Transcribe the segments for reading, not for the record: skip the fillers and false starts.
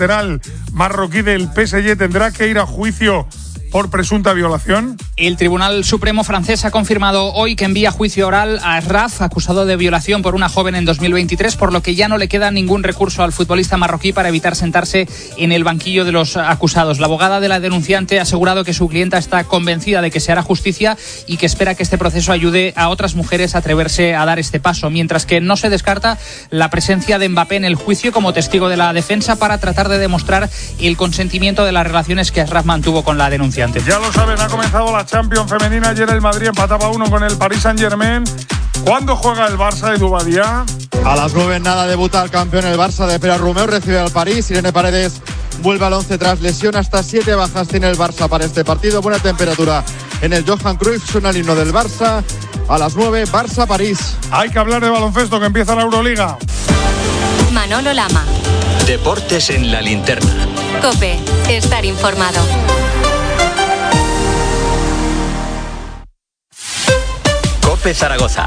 lateral marroquí del PSG tendrá que ir a juicio por presunta violación. El Tribunal Supremo francés ha confirmado hoy que envía a juicio oral a Ashraf, acusado de violación por una joven en 2023, por lo que ya no le queda ningún recurso al futbolista marroquí para evitar sentarse en el banquillo de los acusados. La abogada de la denunciante ha asegurado que su clienta está convencida de que se hará justicia y que espera que este proceso ayude a otras mujeres a atreverse a dar este paso, mientras que no se descarta la presencia de Mbappé en el juicio como testigo de la defensa para tratar de demostrar el consentimiento de las relaciones que Ashraf mantuvo con la denunciante. Ya lo saben, ha comenzado la Champions femenina. Ayer el Madrid empataba 1 con el Paris Saint-Germain. ¿Cuándo juega el Barça, Edu Badía? A las 9 nada debuta el campeón el Barça de Pere Romeu, recibe al París. Irene Paredes vuelve al 11 tras lesión. Hasta 7 bajas tiene el Barça para este partido. Buena temperatura en el Johan Cruyff, suena el himno del Barça. A las 9, Barça-París. Hay que hablar de baloncesto, que empieza la Euroliga. Manolo Lama. Deportes en la linterna. COPE, estar informado. COPE Zaragoza.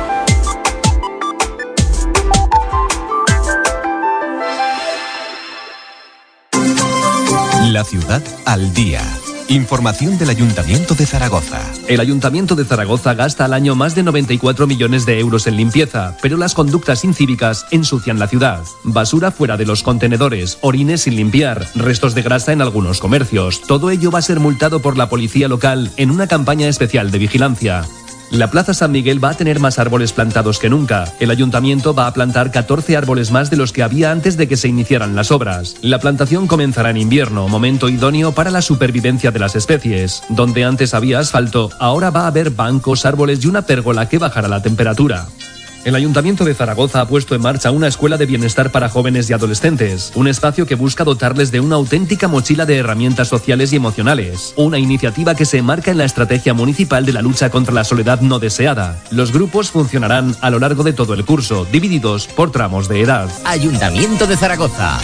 La ciudad al día. Información del Ayuntamiento de Zaragoza. El Ayuntamiento de Zaragoza gasta al año más de 94 millones de euros en limpieza, pero las conductas incívicas ensucian la ciudad. Basura fuera de los contenedores, orines sin limpiar, restos de grasa en algunos comercios. Todo ello va a ser multado por la policía local en una campaña especial de vigilancia. La Plaza San Miguel va a tener más árboles plantados que nunca. El ayuntamiento va a plantar 14 árboles más de los que había antes de que se iniciaran las obras. La plantación comenzará en invierno, momento idóneo para la supervivencia de las especies. Donde antes había asfalto, ahora va a haber bancos, árboles y una pérgola que bajará la temperatura. El Ayuntamiento de Zaragoza ha puesto en marcha una escuela de bienestar para jóvenes y adolescentes, un espacio que busca dotarles de una auténtica mochila de herramientas sociales y emocionales, una iniciativa que se enmarca en la estrategia municipal de la lucha contra la soledad no deseada. Los grupos funcionarán a lo largo de todo el curso, divididos por tramos de edad. Ayuntamiento de Zaragoza.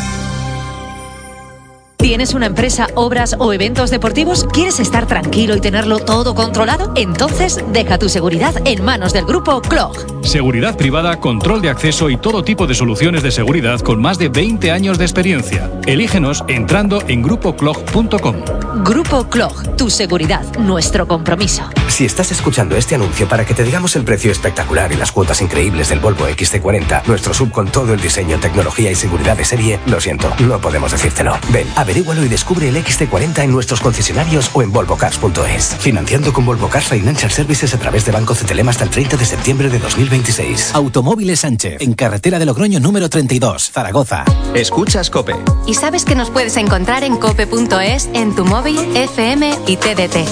¿Tienes una empresa, obras o eventos deportivos? ¿Quieres estar tranquilo y tenerlo todo controlado? Entonces, deja tu seguridad en manos del grupo CLOG. Seguridad privada, control de acceso y todo tipo de soluciones de seguridad con más de 20 años de experiencia. Elígenos entrando en grupoclog.com. Grupo CLOG, tu seguridad, nuestro compromiso. Si estás escuchando este anuncio para que te digamos el precio espectacular y las cuotas increíbles del Volvo XC40, nuestro sub con todo el diseño, tecnología y seguridad de serie, lo siento, no podemos decírtelo. Ven, averígualo y descubre el XC40 en nuestros concesionarios o en volvocars.es. Financiando con Volvo Cars Financial Services a través de Banco CTLM hasta el 30 de septiembre de 2026. Automóviles Sánchez, en carretera de Logroño número 32, Zaragoza. Escuchas COPE. Y sabes que nos puedes encontrar en cope.es, en tu móvil, FM y TDT.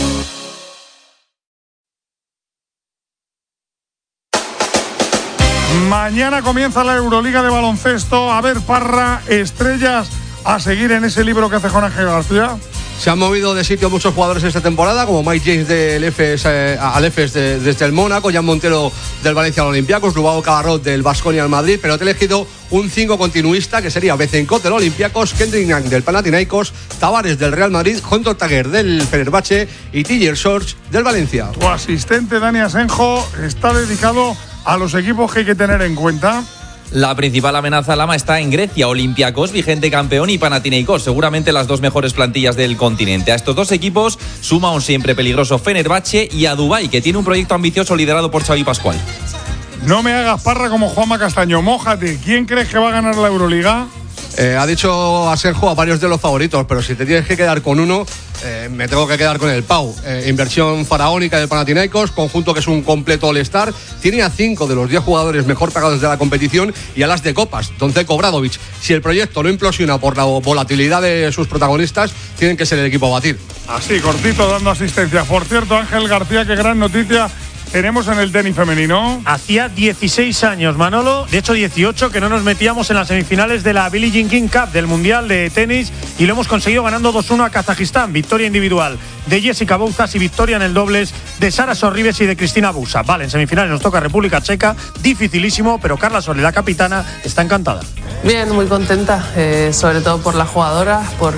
Mañana comienza la Euroliga de baloncesto. A ver, Parra, estrellas a seguir en ese libro que hace Juan Ángel García. Se han movido de sitio muchos jugadores esta temporada, como Mike James del al EFES desde el Mónaco, Jan Montero del Valencia al Olympiacos, Lubao Cabarrot del Baskonia al Madrid, pero te he elegido un 5 continuista que sería Bezenkot del Olympiacos, Kendrick Nunn del Panathinaikos, Tavares del Real Madrid, Jontor Taguer del Fenerbahce y Tiger George del Valencia. Tu asistente Dani Asenjo está dedicado a los equipos que hay que tener en cuenta. La principal amenaza, Lama, está en Grecia. Olympiacos, vigente campeón, y Panathinaikos, seguramente las dos mejores plantillas del continente. A estos dos equipos suma un siempre peligroso Fenerbahce y a Dubái, que tiene un proyecto ambicioso liderado por Xavi Pascual. No me hagas Parra como Juanma Castaño, mójate. ¿Quién crees que va a ganar la Euroliga? Ha dicho Asenjo a varios de los favoritos, pero si te tienes que quedar con uno, me tengo que quedar con el Pau. Inversión faraónica del Panathinaikos, conjunto que es un completo All-Star. Tiene a 5 de los 10 jugadores mejor pagados de la competición y a las de copas, Donceco, Obradovic. Si el proyecto no implosiona por la volatilidad de sus protagonistas, tienen que ser el equipo a batir. Así, cortito, dando asistencia. Por cierto, Ángel García, qué gran noticia tenemos en el tenis femenino. Hacía 16 años, Manolo, de hecho 18, que no nos metíamos en las semifinales de la Billie Jean King Cup del Mundial de Tenis, y lo hemos conseguido ganando 2-1 a Kazajistán. Victoria individual de Jessica Bouzas y victoria en el dobles de Sara Sorribes y de Cristina Busa. Vale, en semifinales nos toca República Checa, dificilísimo, pero Carla Soledad, capitana, está encantada. Bien, muy contenta, sobre todo por las jugadoras, por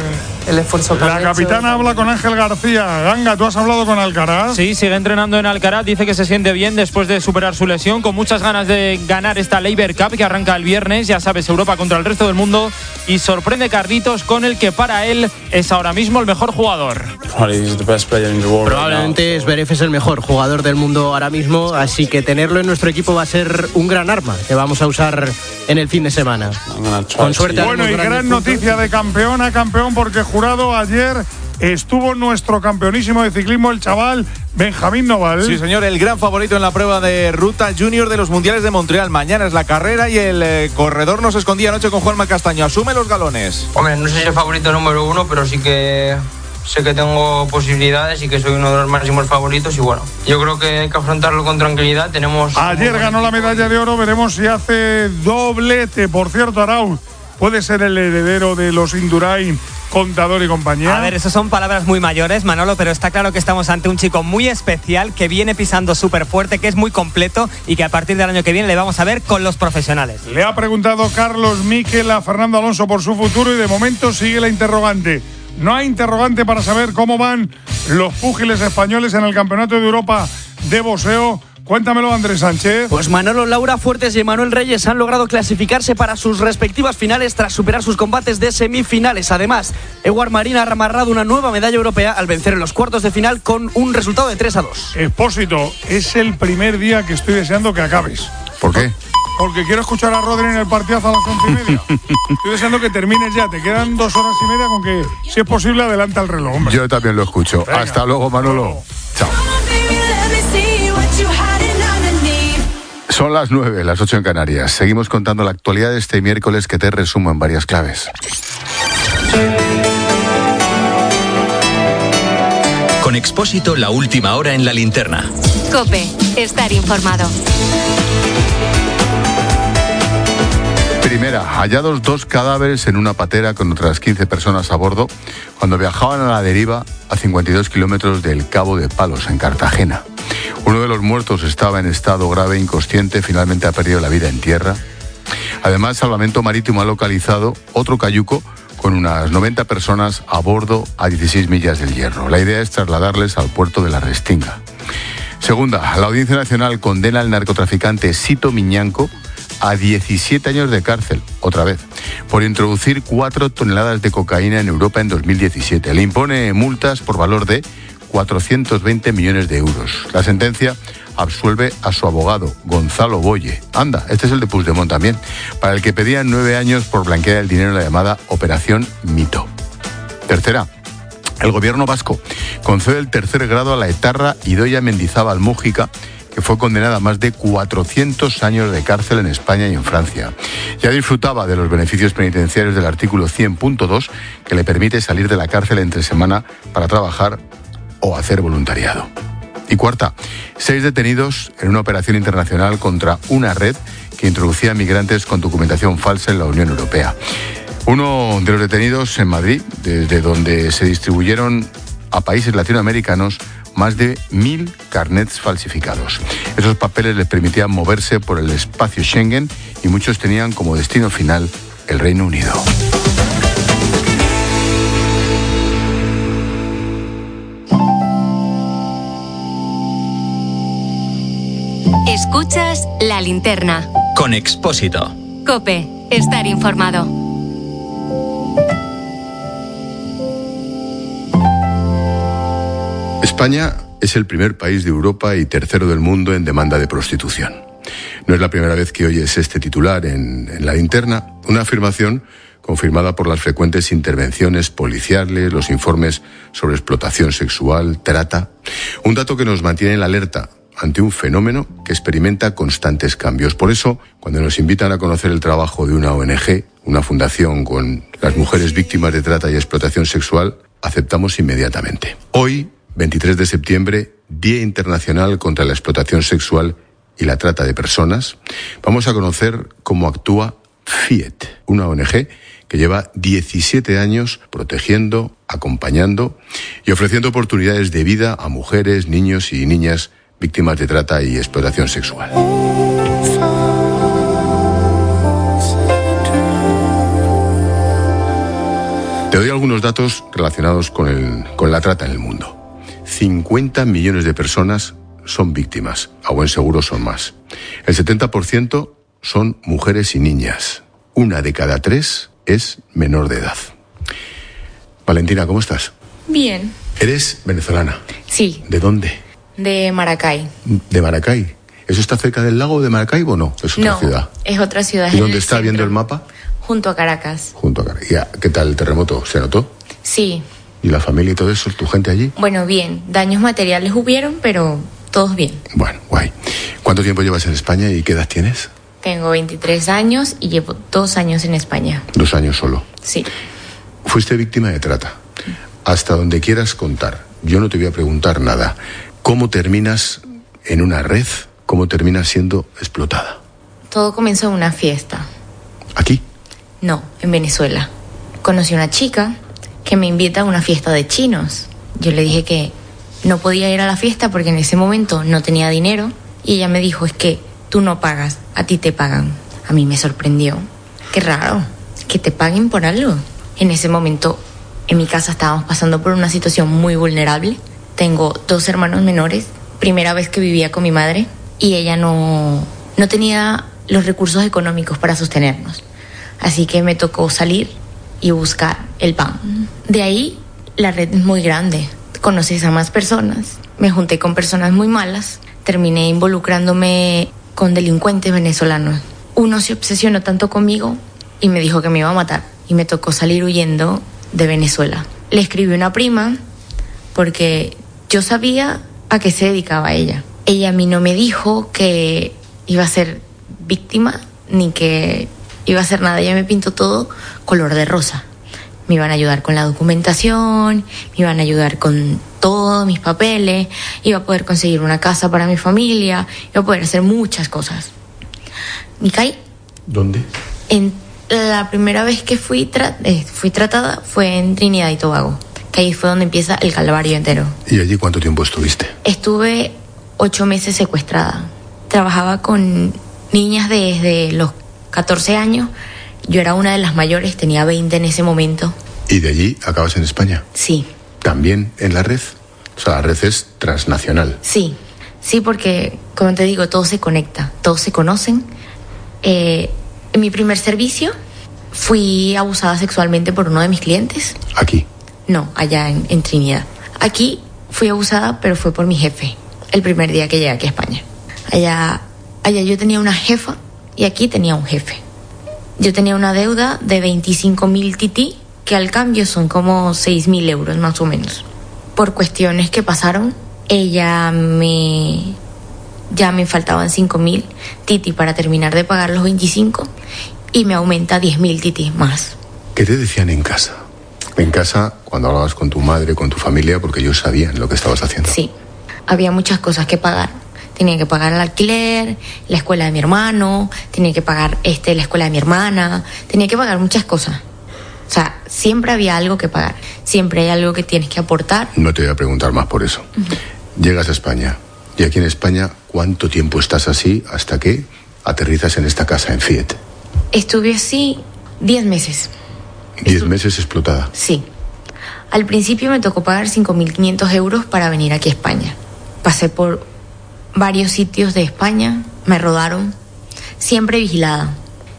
el esfuerzo que La han capitana hecho. habla con Ángel García. Ganga, ¿tú has hablado con Alcaraz? Sí, sigue entrenando en Alcaraz, dice que se siente bien después de superar su lesión, con muchas ganas de ganar esta Laver Cup que arranca el viernes, ya sabes, Europa contra el resto del mundo, y sorprende Carlitos con el que para él es ahora mismo el mejor jugador. Probablemente Zverev es el mejor jugador del mundo ahora mismo, así que tenerlo en nuestro equipo va a ser un gran arma que vamos a usar en el fin de semana. Con suerte. Bueno, y gran noticia de campeón a campeón, porque jurado ayer estuvo nuestro campeonísimo de ciclismo, el chaval Benjamín Noval. Sí, señor, el gran favorito en la prueba de ruta junior de los mundiales de Montreal. Mañana es la carrera y el corredor no se escondía anoche con Juanma Castaño. Asume los galones. Hombre, no sé si el favorito número 1, pero sí que sé que tengo posibilidades y que soy uno de los máximos favoritos, y bueno, yo creo que hay que afrontarlo con tranquilidad. Ayer ganó la medalla de oro, veremos si hace doblete. Por cierto, Arauz puede ser el heredero de los Indurain, Contador y compañía. A ver, eso son palabras muy mayores, Manolo, pero está claro que estamos ante un chico muy especial que viene pisando súper fuerte, que es muy completo y que a partir del año que viene le vamos a ver con los profesionales. Le ha preguntado Carlos Miquel a Fernando Alonso por su futuro y de momento sigue la interrogante. No hay interrogante para saber cómo van los púgiles españoles en el Campeonato de Europa de boxeo. Cuéntamelo, Andrés Sánchez. Pues Manolo, Laura Fuertes y Emanuel Reyes han logrado clasificarse para sus respectivas finales tras superar sus combates de semifinales. Además, Eduard Marín ha amarrado una nueva medalla europea al vencer en los cuartos de final con un resultado de 3-2. Expósito, es el primer día que estoy deseando que acabes. ¿Por qué? Porque quiero escuchar a Rodri en el partidazo a las 11:30. Estoy deseando que termines ya. Te quedan 2 horas y media con que, si es posible, adelanta el reloj, hombre. Yo también lo escucho. Venga. Hasta luego, Manolo. Chao. Son las 9, las 8 en Canarias. Seguimos contando la actualidad de este miércoles que te resumo en varias claves. Con Expósito, la última hora en la linterna. COPE, estar informado. Primera, hallados 2 cadáveres en una patera con otras 15 personas a bordo cuando viajaban a la deriva a 52 kilómetros del Cabo de Palos, en Cartagena. Uno de los muertos estaba en estado grave, inconsciente, finalmente ha perdido la vida en tierra. Además, Salvamento Marítimo ha localizado otro cayuco con unas 90 personas a bordo a 16 millas del Hierro. La idea es trasladarles al puerto de la Restinga. Segunda, la Audiencia Nacional condena al narcotraficante Sito Miñanco a 17 años de cárcel, otra vez, por introducir 4 toneladas de cocaína en Europa en 2017. Le impone multas por valor de 420 millones de euros. La sentencia absuelve a su abogado, Gonzalo Boye. Anda, este es el de Puigdemont también, para el que pedían 9 años por blanquear el dinero en la llamada Operación Mito. Tercera, el gobierno vasco concede el tercer grado a la etarra Idoia Mendizábal Mújica, que fue condenada a más de 400 años de cárcel en España y en Francia. Ya disfrutaba de los beneficios penitenciarios del artículo 100.2, que le permite salir de la cárcel entre semana para trabajar o hacer voluntariado. Y cuarta, 6 detenidos en una operación internacional contra una red que introducía migrantes con documentación falsa en la Unión Europea. Uno de los detenidos en Madrid, desde donde se distribuyeron a países latinoamericanos más de 1.000 carnets falsificados. Esos papeles les permitían moverse por el espacio Schengen y muchos tenían como destino final el Reino Unido. Escuchas La Linterna. Con Expósito. COPE, estar informado. España es el primer país de Europa y tercero del mundo en demanda de prostitución. No es la primera vez que oyes este titular en la linterna, una afirmación confirmada por las frecuentes intervenciones policiales, los informes sobre explotación sexual, trata. Un dato que nos mantiene en la alerta ante un fenómeno que experimenta constantes cambios. Por eso, cuando nos invitan a conocer el trabajo de una ONG, una fundación con las mujeres víctimas de trata y explotación sexual, aceptamos inmediatamente. Hoy, 23 de septiembre, Día Internacional contra la Explotación Sexual y la Trata de Personas, vamos a conocer cómo actúa FIET, una ONG que lleva 17 años protegiendo, acompañando y ofreciendo oportunidades de vida a mujeres, niños y niñas víctimas de trata y explotación sexual. Te doy algunos datos relacionados con la trata en el mundo. 50 millones de personas son víctimas, a buen seguro son más. El 70% son mujeres y niñas. 1 de cada 3 es menor de edad. Valentina, ¿cómo estás? Bien. ¿Eres venezolana? Sí. ¿De dónde? De Maracay. ¿De Maracay? ¿Eso está cerca del lago de Maracaibo o no? Es otra ciudad. Es otra ciudad. ¿Y dónde está viendo el mapa? Junto a Caracas. Junto a Caracas. ¿Y qué tal el terremoto? ¿Se notó? Sí. ¿Y la familia y todo eso? ¿Tu gente allí? Bueno, bien. Daños materiales hubieron, pero todos bien. Bueno, guay. ¿Cuánto tiempo llevas en España y qué edad tienes? Tengo 23 años y llevo 2 años en España. 2 años solo. Sí. Fuiste víctima de trata. Hasta donde quieras contar. Yo no te voy a preguntar nada. ¿Cómo terminas en una red? ¿Cómo terminas siendo explotada? Todo comenzó en una fiesta. ¿Aquí? No, en Venezuela. Conocí a una chica que me invita a una fiesta de chinos. Yo le dije que no podía ir a la fiesta porque en ese momento no tenía dinero. Y ella me dijo, es que tú no pagas, a ti te pagan. A mí me sorprendió. Qué raro, que te paguen por algo. En ese momento, en mi casa estábamos pasando por una situación muy vulnerable. Tengo 2 hermanos menores. Primera vez que vivía con mi madre. Y ella no tenía los recursos económicos para sostenernos. Así que me tocó salir y buscar el pan. De ahí, la red es muy grande. Conoces a más personas. Me junté con personas muy malas. Terminé involucrándome con delincuentes venezolanos. Uno se obsesionó tanto conmigo y me dijo que me iba a matar. Y me tocó salir huyendo de Venezuela. Le escribí a una prima porque yo sabía a qué se dedicaba ella. Ella a mí no me dijo que iba a ser víctima ni que iba a hacer nada. Ella me pintó todo color de rosa. Me iban a ayudar con la documentación, me iban a ayudar con todos mis papeles, iba a poder conseguir una casa para mi familia, iba a poder hacer muchas cosas. ¿Y caí? ¿Dónde? En la primera vez que fui tratada fue en Trinidad y Tobago, que ahí fue donde empieza el calvario entero. ¿Y allí cuánto tiempo estuviste? Estuve 8 meses secuestrada. Trabajaba con niñas desde los 14 años. Yo era una de las mayores, tenía 20 en ese momento. ¿Y de allí acabas en España? Sí. ¿También en la red? O sea, la red es transnacional. Sí, porque, como te digo, todo se conecta, todos se conocen. En mi primer servicio fui abusada sexualmente por uno de mis clientes. ¿Aquí? No, allá en Trinidad. Aquí fui abusada, pero fue por mi jefe, el primer día que llegué aquí a España. Allá yo tenía una jefa y aquí tenía un jefe. Yo tenía una deuda de 25.000 tití, que al cambio son como 6.000 euros más o menos. Por cuestiones que pasaron, ya me faltaban 5.000 tití para terminar de pagar los 25 y me aumenta 10.000 tití más. ¿Qué te decían en casa? En casa, cuando hablabas con tu madre, con tu familia, porque ellos sabían lo que estabas haciendo. Sí, había muchas cosas que pagar. Tenía que pagar el alquiler, la escuela de mi hermano, tenía que pagar la escuela de mi hermana, tenía que pagar muchas cosas. O sea, siempre había algo que pagar, siempre hay algo que tienes que aportar. No te voy a preguntar más por eso. Llegas a España, y aquí en España, ¿cuánto tiempo estás así hasta que aterrizas en esta casa en Fiet? Estuve así 10 meses. 10 meses explotada. Sí. Al principio me tocó pagar 5.500 euros para venir aquí a España. Pasé por varios sitios de España, me rodaron, siempre vigilada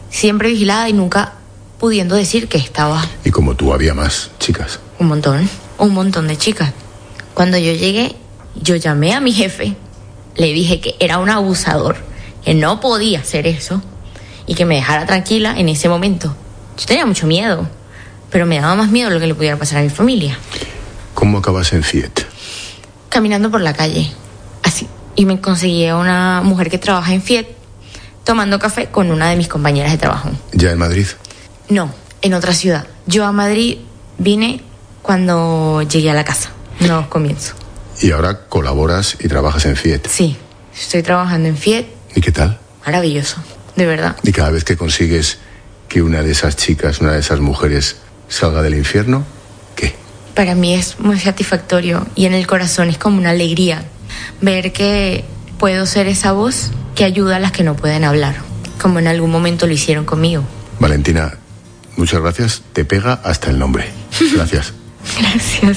y nunca pudiendo decir que estaba. Y como tú, había más chicas. Un montón de chicas. Cuando yo llegué, yo llamé a mi jefe, le dije que era un abusador, que no podía hacer eso y que me dejara tranquila en ese momento. Yo tenía mucho miedo, pero me daba más miedo lo que le pudiera pasar a mi familia. ¿Cómo acabas en Fiet? Caminando por la calle, así. Y me conseguí a una mujer que trabaja en Fiet tomando café con una de mis compañeras de trabajo. ¿Ya en Madrid? No, en otra ciudad. Yo a Madrid vine cuando llegué a la casa, no comienzo. ¿Y ahora colaboras y trabajas en Fiet? Sí, estoy trabajando en Fiet. ¿Y qué tal? Maravilloso, de verdad. ¿Y cada vez que consigues que una de esas chicas, una de esas mujeres salga del infierno, qué? Para mí es muy satisfactorio y en el corazón es como una alegría ver que puedo ser esa voz que ayuda a las que no pueden hablar, como en algún momento lo hicieron conmigo. Valentina, muchas gracias. Te pega hasta el nombre. Gracias. Gracias.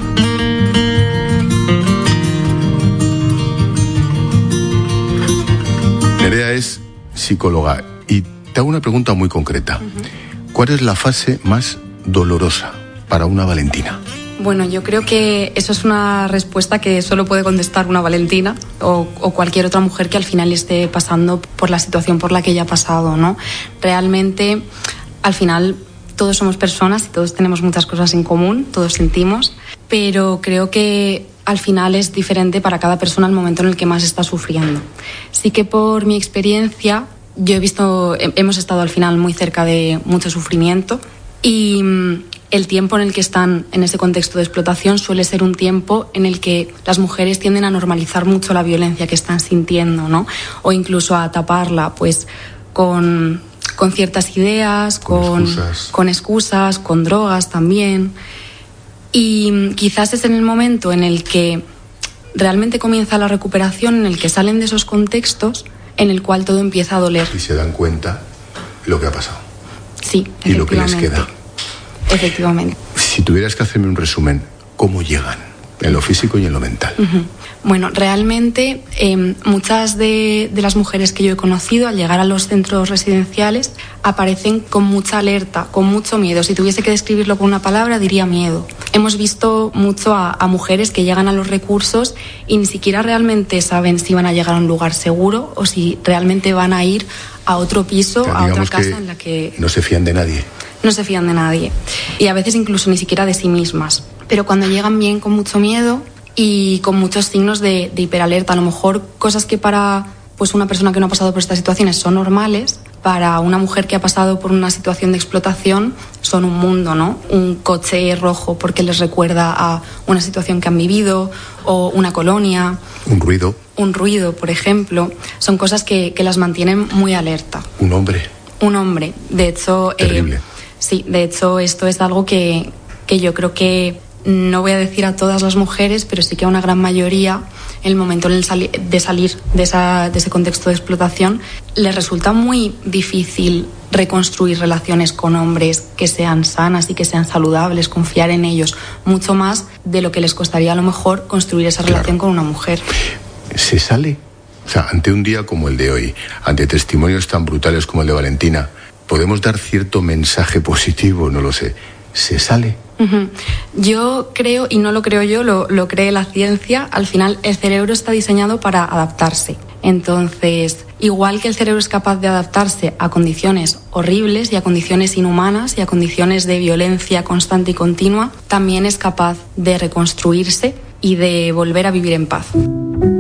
Nerea es psicóloga y te hago una pregunta muy concreta. ¿Cuál es la fase más dolorosa para una Valentina? Bueno, yo creo que eso es una respuesta que solo puede contestar una Valentina o cualquier otra mujer que al final esté pasando por la situación por la que ella ha pasado, ¿no? Realmente, al final, todos somos personas y todos tenemos muchas cosas en común, todos sentimos, pero creo que al final es diferente para cada persona el momento en el que más está sufriendo. Sí que por mi experiencia, hemos estado al final muy cerca de mucho sufrimiento y el tiempo en el que están en ese contexto de explotación suele ser un tiempo en el que las mujeres tienden a normalizar mucho la violencia que están sintiendo, ¿no? O incluso a taparla, pues con ciertas ideas, con excusas, con drogas también. Y quizás es en el momento en el que realmente comienza la recuperación, en el que salen de esos contextos, en el cual todo empieza a doler. Y se dan cuenta lo que ha pasado. Sí, y lo que les queda. Efectivamente. Si tuvieras que hacerme un resumen, ¿cómo llegan? En lo físico y en lo mental. Bueno, realmente muchas de las mujeres que yo he conocido al llegar a los centros residenciales aparecen con mucha alerta, con mucho miedo. Si tuviese que describirlo con una palabra, diría miedo. Hemos visto mucho a mujeres que llegan a los recursos y ni siquiera realmente saben si van a llegar a un lugar seguro o si realmente van a ir a otro piso, a otra casa en la que... No se fían de nadie. No se fían de nadie. Y a veces incluso ni siquiera de sí mismas. Pero cuando llegan bien con mucho miedo y con muchos signos de hiperalerta, a lo mejor cosas que para pues una persona que no ha pasado por estas situaciones son normales, para una mujer que ha pasado por una situación de explotación son un mundo, ¿no? Un coche rojo porque les recuerda a una situación que han vivido, o una colonia. Un ruido. Un ruido, por ejemplo. Son cosas que las mantienen muy alerta. Un hombre. Un hombre. De hecho... Terrible. Sí, de hecho esto es algo que yo creo que no voy a decir a todas las mujeres, pero sí que a una gran mayoría, en el momento de salir de ese contexto de explotación, les resulta muy difícil reconstruir relaciones con hombres que sean sanas y que sean saludables, confiar en ellos, mucho más de lo que les costaría a lo mejor construir esa relación con una mujer. ¿Se sale? O sea, ante un día como el de hoy, ante testimonios tan brutales como el de Valentina, ¿podemos dar cierto mensaje positivo? No lo sé. ¿Se sale? Yo creo, y no lo creo yo, lo cree la ciencia, al final el cerebro está diseñado para adaptarse. Entonces, igual que el cerebro es capaz de adaptarse a condiciones horribles y a condiciones inhumanas y a condiciones de violencia constante y continua, también es capaz de reconstruirse y de volver a vivir en paz.